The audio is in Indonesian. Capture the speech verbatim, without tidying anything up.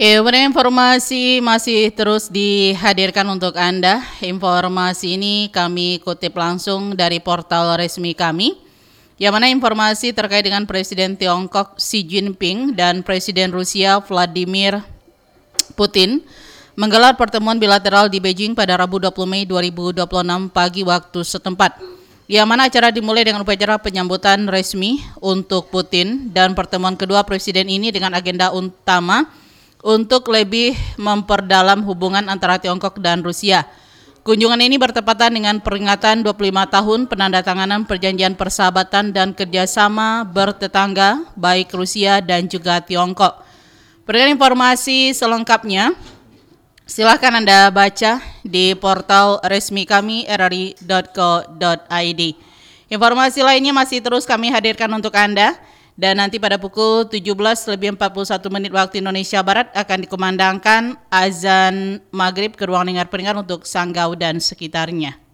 Eh, pada informasi masih terus dihadirkan untuk Anda. Informasi ini kami kutip langsung dari portal resmi kami, yang mana informasi terkait dengan Presiden Tiongkok Xi Jinping dan Presiden Rusia Vladimir Putin menggelar pertemuan bilateral di Beijing pada Rabu dua puluh Mei dua ribu dua puluh enam pagi waktu setempat. Yang mana acara dimulai dengan upacara penyambutan resmi untuk Putin, dan pertemuan kedua presiden ini dengan agenda utama untuk lebih memperdalam hubungan antara Tiongkok dan Rusia. Kunjungan ini bertepatan dengan peringatan dua puluh lima tahun penandatanganan perjanjian persahabatan dan kerjasama bertetangga baik Rusia dan juga Tiongkok. Berdasarkan informasi selengkapnya, silakan Anda baca di portal resmi kami r r i dot co dot i d. Informasi lainnya masih terus kami hadirkan untuk Anda. Dan nanti pada pukul tujuh belas lebih empat puluh satu menit waktu Indonesia Barat akan dikumandangkan azan maghrib ke ruang dengar pendengar untuk Sanggau dan sekitarnya.